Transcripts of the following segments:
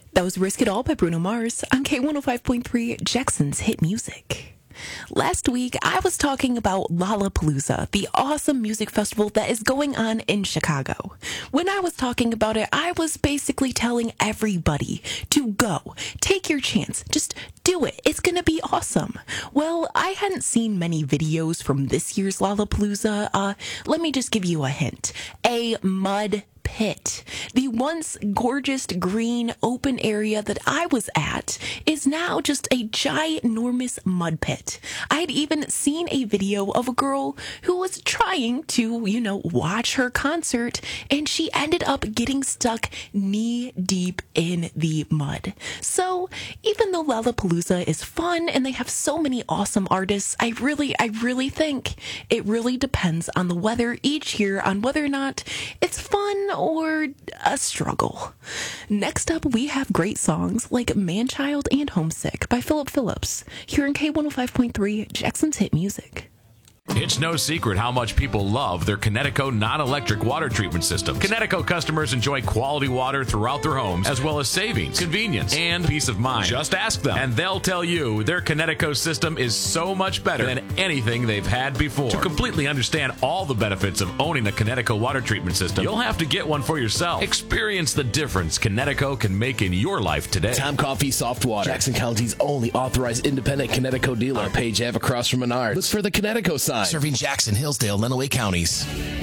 That was Risk It All by Bruno Mars on K105.3 Jackson's Hit Music. Last week, I was talking about Lollapalooza, the awesome music festival that is going on in Chicago. When I was talking about it, I was basically telling everybody to go. Take your chance. Just do it. It's going to be awesome. Well, I hadn't seen many videos from this year's Lollapalooza. Let me just give you a hint. A mud pit. The once gorgeous green open area that I was at is now just a ginormous mud pit. I'd even seen a video of a girl who was trying to, watch her concert, and she ended up getting stuck knee deep in the mud. So even though Lollapalooza is fun and they have so many awesome artists, I really think it really depends on the weather each year on whether or not it's fun or a struggle. Next up, we have great songs like Manchild and Homesick by Philip Phillips here in K105.3 Jackson's Hit Music. It's no secret how much people love their Connecticut non-electric water treatment system. Connecticut customers enjoy quality water throughout their homes, as well as savings, convenience, and peace of mind. Just ask them, and they'll tell you their Connecticut system is so much better than anything they've had before. To completely understand all the benefits of owning a Connecticut water treatment system, you'll have to get one for yourself. Experience the difference Connecticut can make in your life today. Tom Coffee Soft Water, Jackson County's only authorized independent Connecticut dealer. On Page Ave across from Menards. Look for the Connecticut sign. Serving Jackson, Hillsdale, Lenawee counties.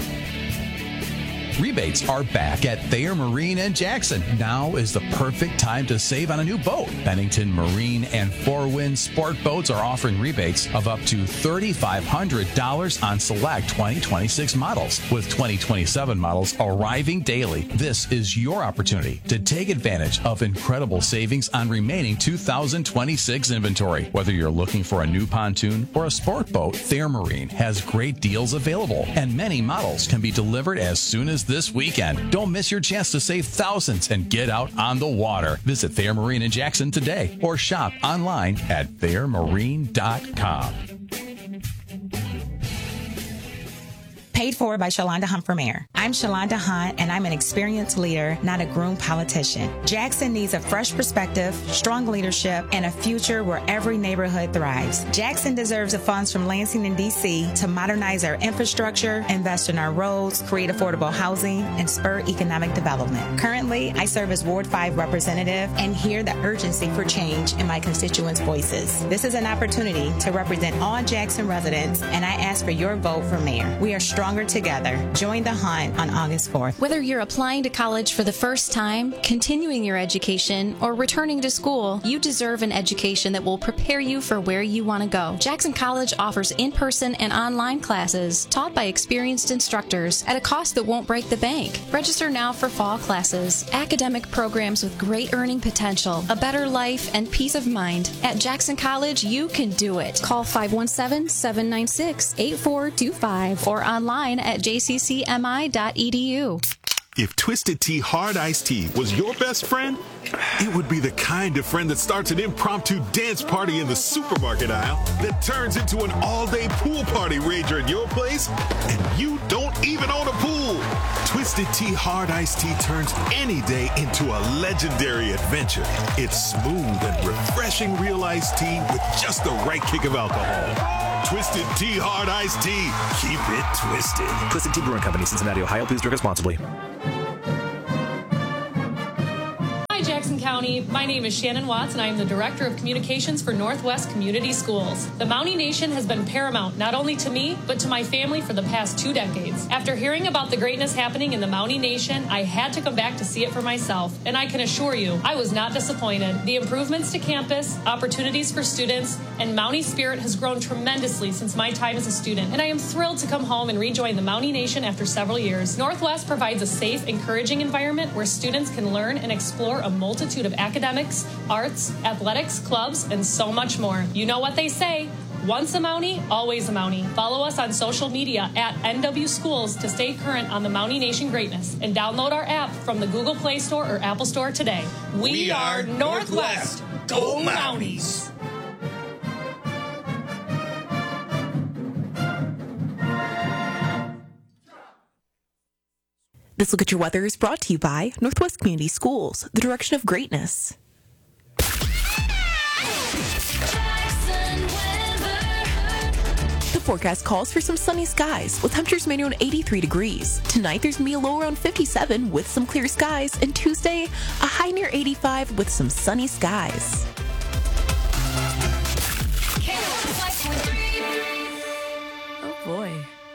Rebates are back at Thayer Marine and Jackson. Now is the perfect time to save on a new boat. Bennington Marine and Four Winds Sport Boats are offering rebates of up to $3,500 on select 2026 models, with 2027 models arriving daily. This is your opportunity to take advantage of incredible savings on remaining 2026 inventory. Whether you're looking for a new pontoon or a sport boat, Thayer Marine has great deals available, and many models can be delivered as soon as this weekend. Don't miss your chance to save thousands and get out on the water. Visit Thayer Marine in Jackson today or shop online at ThayerMarine.com. Paid for by Shalonda Hunt for Mayor. I'm Shalonda Hunt, and I'm an experienced leader, not a groomed politician. Jackson needs a fresh perspective, strong leadership, and a future where every neighborhood thrives. Jackson deserves the funds from Lansing and D.C. to modernize our infrastructure, invest in our roads, create affordable housing, and spur economic development. Currently, I serve as Ward 5 representative and hear the urgency for change in my constituents' voices. This is an opportunity to represent all Jackson residents, and I ask for your vote for mayor. We are stronger together. Join the hunt on August 4th. Whether you're applying to college for the first time, continuing your education, or returning to school, you deserve an education that will prepare you for where you want to go. Jackson College offers in-person and online classes taught by experienced instructors at a cost that won't break the bank. Register now for fall classes, academic programs with great earning potential, a better life, and peace of mind. At Jackson College, you can do it. Call 517-796-8425 or online at jccmi.edu. If Twisted Tea Hard Iced Tea was your best friend, it would be the kind of friend that starts an impromptu dance party in the supermarket aisle that turns into an all-day pool party rager at your place, and you don't even own a pool. Twisted Tea Hard Iced Tea turns any day into a legendary adventure. It's smooth and refreshing real iced tea with just the right kick of alcohol. Twisted Tea Hard Iced Tea. Keep it twisted. Twisted Tea Brewing Company, Cincinnati, Ohio. Please drink responsibly. Hi, Jackson County. My name is Shannon Watts, and I am the Director of Communications for Northwest Community Schools. The Mountie Nation has been paramount not only to me, but to my family for the past 2 decades. After hearing about the greatness happening in the Mountie Nation, I had to come back to see it for myself, and I can assure you, I was not disappointed. The improvements to campus, opportunities for students, and Mountie spirit has grown tremendously since my time as a student, and I am thrilled to come home and rejoin the Mountie Nation after several years. Northwest provides a safe, encouraging environment where students can learn and explore a multitude of academics, arts, athletics, clubs, and so much more. You know what they say, once a Mountie, always a Mountie. Follow us on social media at NW Schools to stay current on the Mountie Nation greatness, and download our app from the Google Play Store or Apple Store today. We are Northwest. Go Mounties! This Look at Your Weather is brought to you by Northwest Community Schools, the direction of greatness. The forecast calls for some sunny skies with temperatures mainly around 83 degrees. Tonight there's going to be a low around 57 with some clear skies, and Tuesday a high near 85 with some sunny skies. Oh boy.